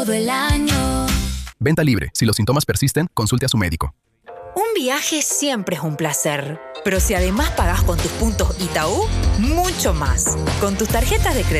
todo el año. Venta libre. Si los síntomas persisten, consulte a su médico. Un viaje siempre es un placer, pero si además pagás con tus puntos Itaú, mucho más. Con tus tarjetas de crédito